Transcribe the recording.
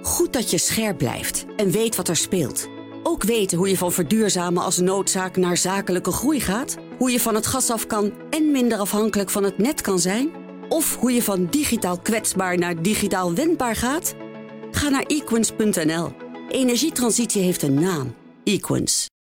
Goed dat je scherp blijft en weet wat er speelt. Ook weten hoe je van verduurzamen als noodzaak naar zakelijke groei gaat. Hoe je van het gas af kan en minder afhankelijk van het net kan zijn. Of hoe je van digitaal kwetsbaar naar digitaal wendbaar gaat. Ga naar equens.nl. Energietransitie heeft een naam. Equens.